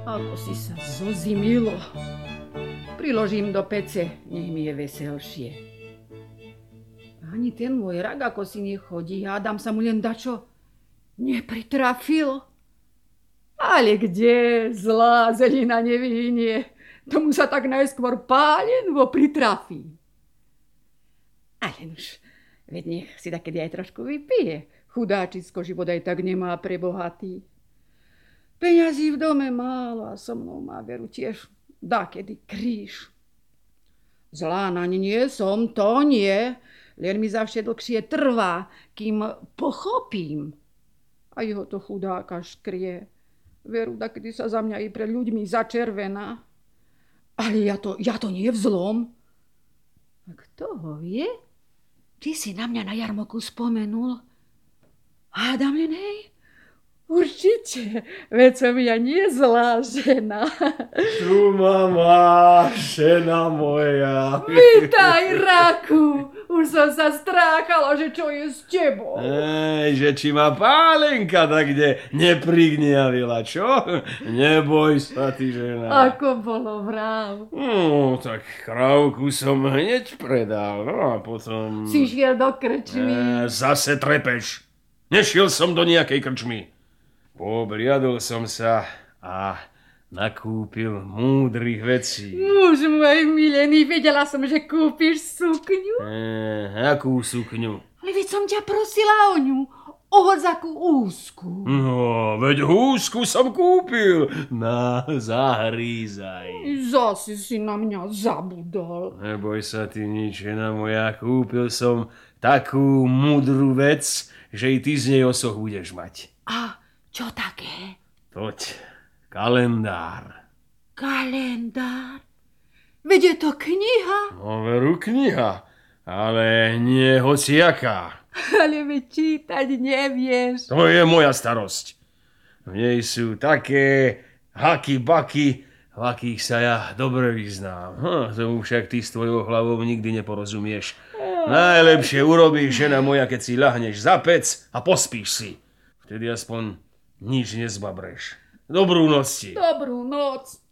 Ako si sa zozimilo. Priložím do pece, nech mi je veselšie. Ani ten môj rak, ako si nechodí, hádam sa mu len dačo nepritrafil. Ale kde zlá zelina nevyhynie, tomu sa tak najskôr pálenvo pritrafí. Ale už, veď nech si takedy aj trošku vypije. Chudáčisko život aj tak nemá pre bohatý. Peňazí v dome málo a so mnou má veru tiež dakedy kríž. Zlá naň nie som, to nie, len mi zavše dlhšie trvá, kým pochopím. A jeho to chudáka škrie. Veru, dakedy sa za mňa i pred ľuďmi začervená. Ale ja to nie vzlom. A kto ho vie? Ty si na mňa na jarmoku spomenul. Hádam len, hej? Určite, veď som ja nie zlá žena. Tu ma máš, žena moja. Vítaj, raku. Už som sa stráchala, že čo je s tebou. Že či ma pálenka tak kde neprigniavila, čo? Neboj sa, ty žena. Ako bolo vrav. Tak krávku som hneď predal, no a potom... Si šiel do krčmy. Zase trepeš. Nešiel som do nejakej krčmy. Pobliadol som sa a nakúpil múdrych vecí. Muž môj milený, vedela som, že kúpiš sukňu. Akú sukňu? Ale veď som ťa prosila o ňu. Ohozakú úzku. No, veď húsku som kúpil. Zahrízaj. Zase si na mňa zabudol. Neboj sa ty nič, žena moja. Kúpil som takú múdru vec, že i ty z nej osoch budeš mať. A čo také? Toď, kalendár. Kalendár? Veď je to kniha. No veru kniha, ale nie hociaká. Ale veď čítať nevieš. To je moja starosť. V nej sú také haky-baky, v akých sa ja dobre vyznám. Tomu však ty s tvojou hlavou nikdy neporozumieš. Najlepšie urobíš, žena moja, keď si ľahneš za pec a pospíš si. Vtedy aspoň nič nezbabreš. Dobrú noc ti. Dobrú noc.